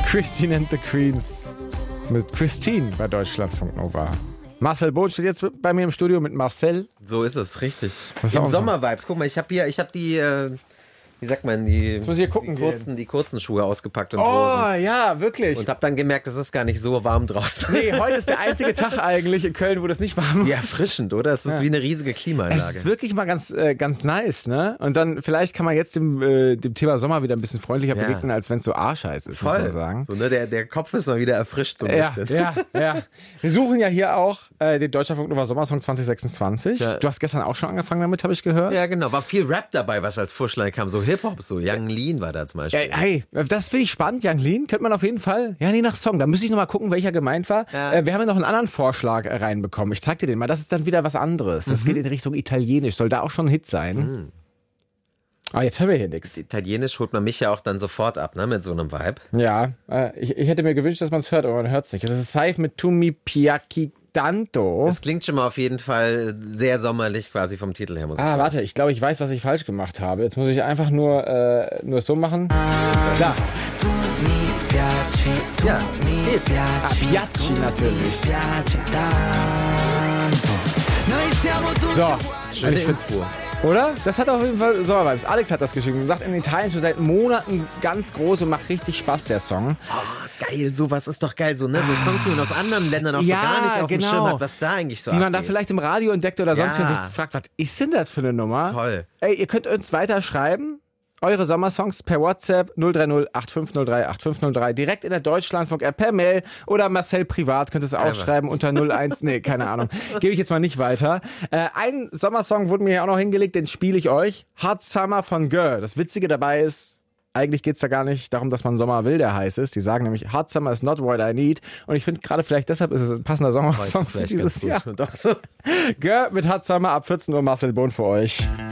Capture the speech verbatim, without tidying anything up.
Christine and the Queens mit Christine bei Deutschlandfunk Nova. Marcel Bohn steht jetzt bei mir im Studio mit Marcel. So ist es, richtig. Das ist Im auch so. Sommer-Vibes. Guck mal, ich habe hier, ich habe die, äh, wie sagt man, die, Jetzt muss ich hier gucken die, kurzen, die kurzen Schuhe ausgepackt und Oh, Hosen. ja, wirklich. Und habe dann gemerkt, es ist gar nicht so warm draußen. Nee, heute ist der einzige Tag eigentlich in Köln, wo das nicht warm ist. Wie erfrischend, oder? Es ist Ja. wie eine riesige Klimaanlage. Es ist wirklich mal ganz, äh, ganz nice, ne? Und dann vielleicht kann man jetzt dem, äh, dem Thema Sommer wieder ein bisschen freundlicher Ja. begegnen, als wenn es so arschheiß ist, muss Voll. man sagen. So, ne, der, der Kopf ist mal wieder erfrischt so ein Ja, bisschen. ja, ja. Wir suchen ja hier auch äh, den Deutschlandfunk Nova Sommersong zwanzig sechsundzwanzig. Ja. Du hast gestern auch schon angefangen damit, habe ich gehört. Ja, genau. War viel Rap dabei, was als Vorschlag kam. So Hip-Hop, so Young Lean war da zum Beispiel. Ja, hey, das finde ich spannend. Young Lean könnte man auf jeden Fall. Ja, nee, nach Song. Da müsste ich noch mal gucken, welcher gemeint war. Ja. Äh, wir haben ja noch einen anderen Vorschlag äh, reinbekommen. Ich zeig dir den mal. Das ist dann wieder was anderes. Das Mhm. geht in Richtung Italienisch. Soll da auch schon ein Hit sein? Mhm. Aber jetzt hören wir hier nichts. Italienisch holt man mich ja auch dann sofort ab, ne, mit so einem Vibe. Ja, äh, ich, ich hätte mir gewünscht, dass man es hört, aber man hört es nicht. Es ist Saif mit Tu mi piaci tanto. Es klingt schon mal auf jeden Fall sehr sommerlich quasi vom Titel her, muss ich Ah, sagen. warte, ich glaube, ich weiß, was ich falsch gemacht habe. Jetzt muss ich einfach nur, äh, nur so machen. Da. Ja, geht. Ah, Piaci natürlich. So, Schöne ich find's, Inspur. oder? Das hat auf jeden Fall Sommervibes. Alex hat das geschrieben. Er sagt in Italien schon seit Monaten ganz groß und macht richtig Spaß, der Song. Oh, geil, sowas ist doch geil. So, ne? So Songs, die man aus anderen Ländern auch Ja, so gar nicht auf dem genau. Schirm hat, was da eigentlich so Die man da abgeht. vielleicht im Radio entdeckt oder sonst Ja. wie und sich fragt, was ist denn das für eine Nummer? Toll. Ey, ihr könnt uns weiter schreiben. Eure Sommersongs per WhatsApp null drei null acht fünf null drei acht fünf null drei, direkt in der Deutschlandfunk-App per Mail oder Marcel privat könnt ihr es auch Einfach. schreiben unter null eins, nee, keine Ahnung. Gebe ich jetzt mal nicht weiter. Äh, ein Sommersong wurde mir ja auch noch hingelegt, den spiele ich euch. Hot Summer von Girl. Das Witzige dabei ist, eigentlich geht's da gar nicht darum, dass man Sommer will, der heiß ist. Die sagen nämlich, Hot Summer is not what I need. Und ich finde gerade vielleicht deshalb ist es ein passender Sommersong für Vielleicht dieses ganz Jahr. gut. Doch so. Girl mit Hot Summer ab vierzehn Uhr, Marcel Bohn für euch.